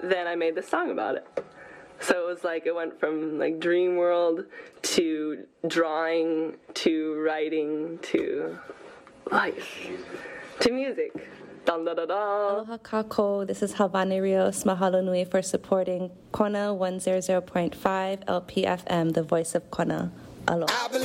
then I made this song about it. So it was like it went from like dream world to drawing to writing to life to music. Dun, da, da, da. Aloha kako. This is Havani Rios. Mahalo nui for supporting Kona 100.5 LPFM, the voice of Kona. Aloha.